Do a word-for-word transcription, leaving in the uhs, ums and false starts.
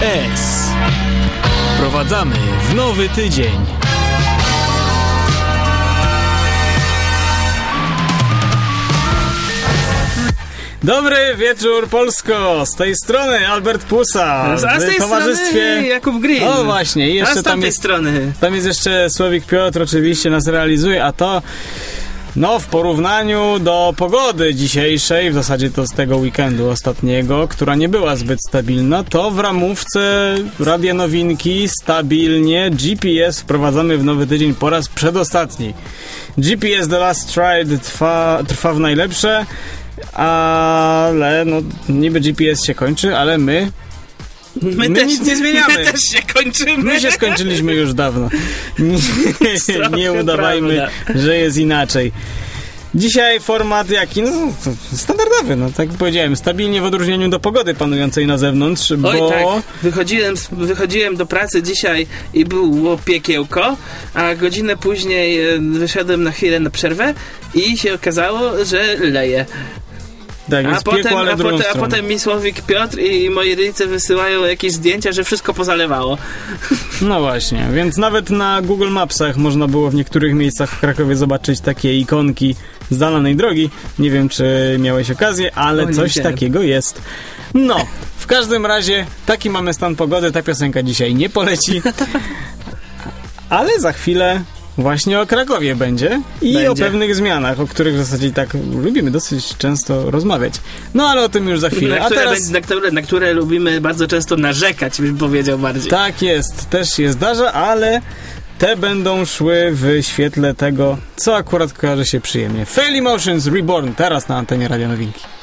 S. Wprowadzamy w nowy tydzień. Dobry wieczór, Polsko! Z tej strony Albert Pusa. A z tej towarzystwie... strony Jakub Green. O właśnie, i jeszcze A z tam jest, strony. tam jest jeszcze Słowik Piotr, oczywiście nas realizuje, a to no w porównaniu do pogody dzisiejszej, w zasadzie to z tego weekendu ostatniego, która nie była zbyt stabilna, to w ramówce Radia Nowinki stabilnie G P S wprowadzamy w nowy tydzień po raz przedostatni. G P S The Last Ride trwa, trwa w najlepsze, ale no niby G P S się kończy, ale my My, my też, nic nie zmieniamy. My też się kończymy. My się skończyliśmy już dawno. Nie, nie udawajmy, prawda, że jest inaczej. Dzisiaj format jaki? No standardowy, no tak jak powiedziałem, stabilnie w odróżnieniu do pogody panującej na zewnątrz, bo... Oj tak, wychodziłem, wychodziłem do pracy dzisiaj i było piekiełko, a godzinę później wyszedłem na chwilę na przerwę i się okazało, że leje. Tak, a, potem, piekło, ale a, potem, a potem mi Słowik Piotr i moi rodzice wysyłają jakieś zdjęcia, że wszystko pozalewało. No właśnie, więc nawet na Google Mapsach można było w niektórych miejscach w Krakowie zobaczyć takie ikonki z zalanej drogi. Nie wiem, czy miałeś okazję, ale o, coś takiego jest. No, w każdym razie taki mamy stan pogody, ta piosenka dzisiaj nie poleci. Ale za chwilę właśnie o Krakowie będzie i będzie. O pewnych zmianach, o których w zasadzie tak lubimy dosyć często rozmawiać. No ale o tym już za chwilę. Na które, A teraz... na które, na które lubimy bardzo często narzekać, bym powiedział bardziej. Tak jest, też się zdarza, ale te będą szły w świetle tego, co akurat kojarzy się przyjemnie. Fail Emotions Reborn, teraz na antenie Radia Nowinki.